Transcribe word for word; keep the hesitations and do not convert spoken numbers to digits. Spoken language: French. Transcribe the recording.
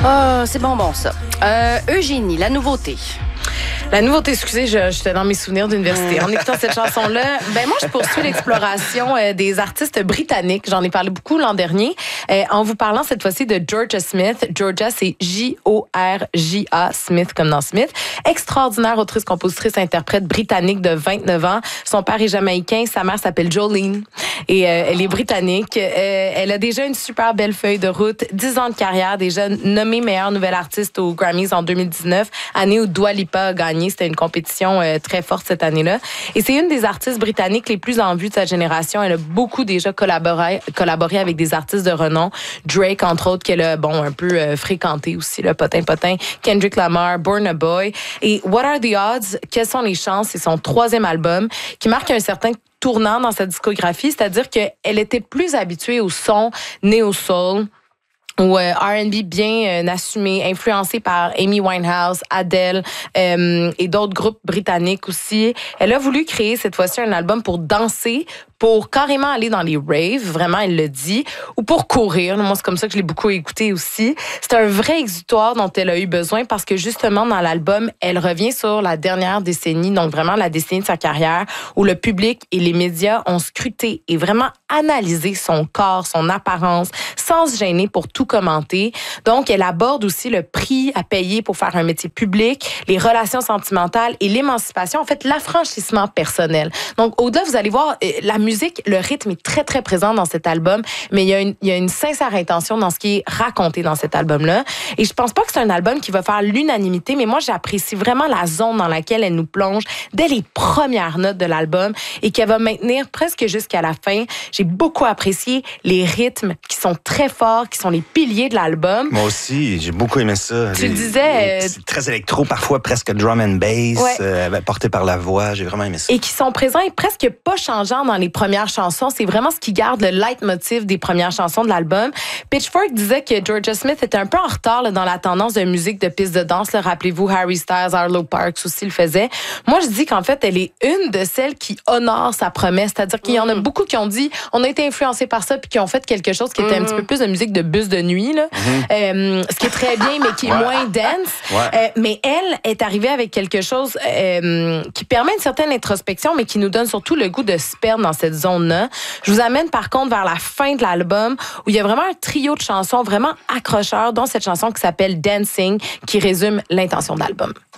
Ah, c'est bonbon, ça. Euh, Eugénie, la nouveauté. La nouveauté, excusez, je- j'étais dans mes souvenirs d'université. En écoutant cette chanson-là, ben moi, je poursuis l'exploration euh, des artistes britanniques. J'en ai parlé beaucoup l'an dernier, euh, en vous parlant cette fois-ci de Georgia Smith. Georgia, c'est J O R J A, Smith comme dans Smith. Extraordinaire autrice, compositrice, interprète britannique de vingt-neuf ans. Son père est jamaïcain, sa mère s'appelle Jolene et euh, elle est britannique. Euh, elle a déjà une super belle feuille de route, dix ans de carrière, déjà nommée meilleure nouvelle artiste aux Grammys en deux mille dix-neuf, année où Dua Lipa a gagné. C'était une compétition euh, très forte cette année-là. Et c'est une des artistes britanniques les plus en vue de sa génération. Elle a beaucoup déjà collaboré, collaboré avec des artistes de renom. Drake, entre autres, qu'elle a bon, un peu euh, fréquenté aussi, le potin-potin. Kendrick Lamar, Burna Boy. Et What Are the Odds? Quelles sont les chances? C'est son troisième album qui marque un certain tournant dans sa discographie, c'est-à-dire qu'elle était plus habituée au son néo-soul, ou euh, R and B bien euh, assumé, influencé par Amy Winehouse, Adele euh, et d'autres groupes britanniques aussi. Elle a voulu créer cette fois-ci un album pour danser, pour carrément aller dans les raves, vraiment, elle le dit, ou pour courir. Moi, c'est comme ça que je l'ai beaucoup écouté aussi. C'est un vrai exutoire dont elle a eu besoin parce que justement, dans l'album, elle revient sur la dernière décennie, donc vraiment la décennie de sa carrière, où le public et les médias ont scruté et vraiment analysé son corps, son apparence, sans se gêner pour tout commenter. Donc, elle aborde aussi le prix à payer pour faire un métier public, les relations sentimentales et l'émancipation, en fait, l'affranchissement personnel. Donc, au-delà, vous allez voir, la musique, le rythme est très, très présent dans cet album, mais il y a une, il y a une sincère intention dans ce qui est raconté dans cet album-là. Et je pense pas que c'est un album qui va faire l'unanimité, mais moi, j'apprécie vraiment la zone dans laquelle elle nous plonge dès les premières notes de l'album et qu'elle va maintenir presque jusqu'à la fin. J'ai beaucoup apprécié les rythmes qui sont très forts, qui sont les piliers de l'album. Moi aussi, j'ai beaucoup aimé ça. Tu les, le disais... les, c'est très électro, parfois presque drum and bass, Ouais. euh, porté par la voix. J'ai vraiment aimé ça. Et qui sont présents et presque pas changeants dans les premières chansons. C'est vraiment ce qui garde le leitmotiv des premières chansons de l'album. Pitchfork disait que Georgia Smith était un peu en retard là, dans la tendance de musique de piste de danse. Là. Rappelez-vous, Harry Styles, Arlo Parks aussi le faisait. Moi, je dis qu'en fait, elle est une de celles qui honore sa promesse. C'est-à-dire qu'il y en a beaucoup qui ont dit, on a été influencés par ça, puis qui ont fait quelque chose qui était un petit peu plus de musique de bus de nuit. Là. Mm-hmm. Euh, ce qui est très bien, mais qui est ouais. moins dense. Ouais. Euh, mais elle est arrivée avec quelque chose euh, qui permet une certaine introspection, mais qui nous donne surtout le goût de se perdre dans cette zone-là. Je vous amène par contre vers la fin de l'album, où il y a vraiment un trio de chansons vraiment accrocheurs, dont cette chanson qui s'appelle Dancing, qui résume l'intention de l'album.